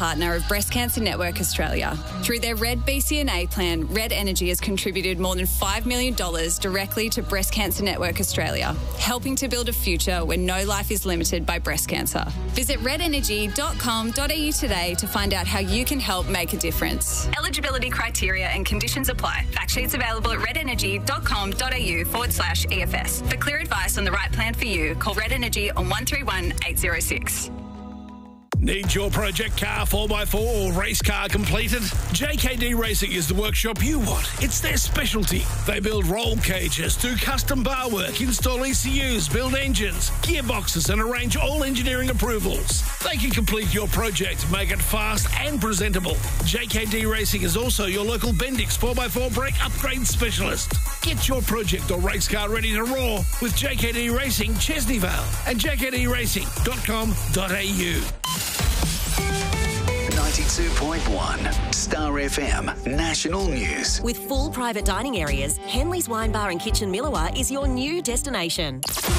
partner of Breast Cancer Network Australia. Through their Red BCNA plan, Red Energy has contributed more than $5 million directly to Breast Cancer Network Australia, helping to build a future where no life is limited by breast cancer. Visit redenergy.com.au today to find out how you can help make a difference. Eligibility criteria and conditions apply. Fact sheets available at redenergy.com.au/EFS. For clear advice on the right plan for you, call Red Energy on 131 806. Need your project car 4x4 or race car completed? JKD Racing is the workshop you want. It's their specialty. They build roll cages, do custom bar work, install ECUs, build engines, gearboxes and arrange all engineering approvals. They can complete your project, make it fast and presentable. JKD Racing is also your local Bendix 4x4 brake upgrade specialist. Get your project or race car ready to roar with JKD Racing Chesneyvale and jkdracing.com.au. 92.1 Star FM National News. With full private dining areas, Henley's Wine Bar and Kitchen Milawa is your new destination.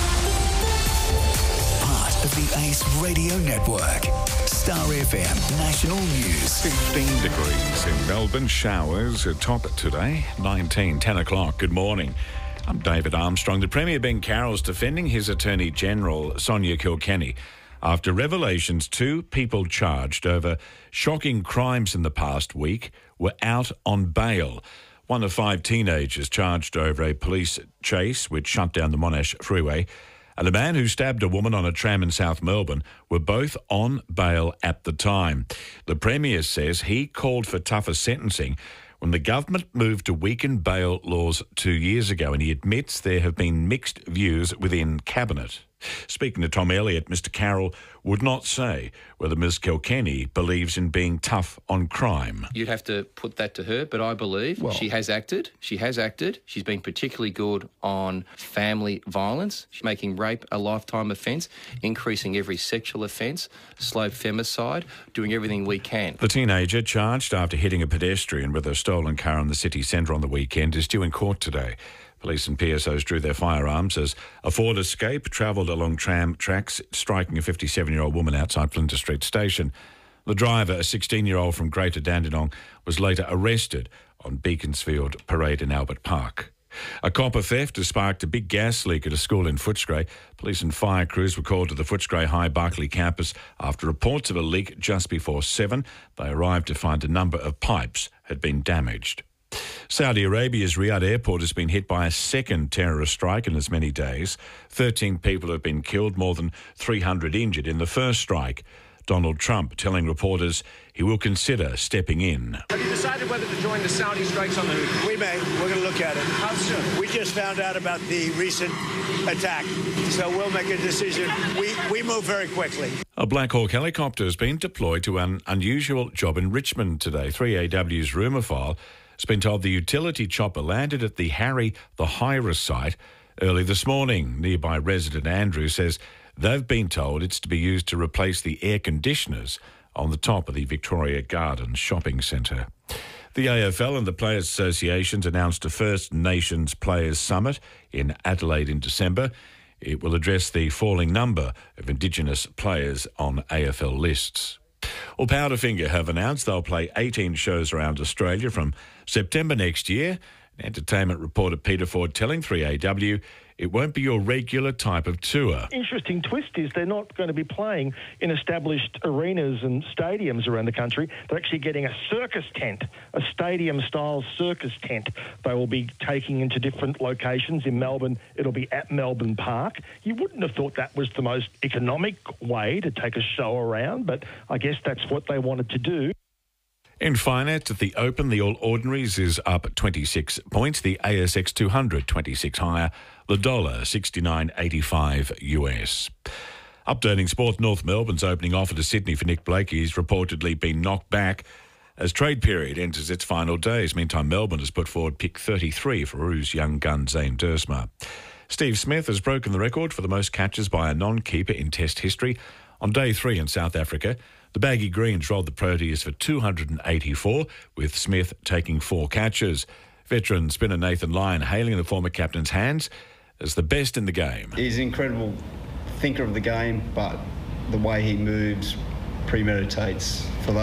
Part of the Ace Radio Network. Star FM National News. 15 degrees in Melbourne. Showers are top today. 10 o'clock. Good morning. I'm David Armstrong. The Premier Ben Carroll's defending his Attorney General, Sonia Kilkenny, after revelations 2 people charged over shocking crimes in the past week were out on bail. One of 5 teenagers charged over a police chase which shut down the Monash freeway, and a man who stabbed a woman on a tram in South Melbourne were both on bail at the time. The Premier says he called for tougher sentencing when the government moved to weaken bail laws 2 years ago, and he admits there have been mixed views within Cabinet. Speaking to Tom Elliott, Mr Carroll would not say whether Ms Kilkenny believes in being tough on crime. You'd have to put that to her, but I believe she has acted. She has acted. She's been particularly good on family violence. She's making rape a lifetime offence, increasing every sexual offence, slow femicide, doing everything we can. The teenager, charged after hitting a pedestrian with a stolen car in the city centre on the weekend, is due in court today. Police and PSOs drew their firearms as a Ford Escape travelled along tram tracks, striking a 57-year-old woman outside Flinders Street Station. The driver, a 16-year-old from Greater Dandenong, was later arrested on Beaconsfield Parade in Albert Park. A copper theft has sparked a big gas leak at a school in Footscray. Police and fire crews were called to the Footscray High Barclay campus after reports of a leak just before 7. They arrived to find a number of pipes had been damaged. Saudi Arabia's Riyadh airport has been hit by a second terrorist strike in as many days. 13 people have been killed, more than 300 injured in the first strike. Donald Trump telling reporters he will consider stepping in. Have you decided whether to join the Saudi strikes on the Houthis? We may. We're going to look at it. How soon? We just found out about the recent attack, so we'll make a decision. We move very quickly. A Black Hawk helicopter has been deployed to an unusual job in Richmond today. 3AW's rumour file has been told the utility chopper landed at the Harry the Hira site early this morning. Nearby resident Andrew says they've been told it's to be used to replace the air conditioners on the top of the Victoria Gardens shopping centre. The AFL and the Players Associations announced a First Nations Players Summit in Adelaide in December. It will address the falling number of Indigenous players on AFL lists. Well, Powderfinger have announced they'll play 18 shows around Australia from September next year. Entertainment reporter Peter Ford telling 3AW it won't be your regular type of tour. Interesting twist is they're not going to be playing in established arenas and stadiums around the country. They're actually getting a circus tent, a stadium-style circus tent. They will be taking into different locations. In Melbourne, it'll be at Melbourne Park. You wouldn't have thought that was the most economic way to take a show around, but I guess that's what they wanted to do. In finance, at the Open, the All Ordinaries is up 26 points. The ASX 200, 26 higher. The dollar, 69.85 US. Updating sport, North Melbourne's opening offer to Sydney for Nick Blakey has reportedly been knocked back as trade period enters its final days. Meantime, Melbourne has put forward pick 33 for Roos young gun Zane Duursma. Steve Smith has broken the record for the most catches by a non-keeper in Test history. On day 3 in South Africa, the Baggy Greens rolled the Proteas for 284, with Smith taking 4 catches. Veteran spinner Nathan Lyon hailing the former captain's hands as the best in the game. He's an incredible thinker of the game, but the way he moves premeditates for